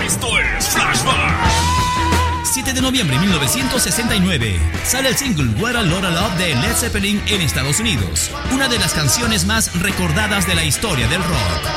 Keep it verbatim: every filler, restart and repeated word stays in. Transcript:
Esto es Flashback. siete de noviembre de mil novecientos sesenta y nueve sale el single What a Lotta Love de Led Zeppelin en Estados Unidos, una de las canciones más recordadas de la historia del rock.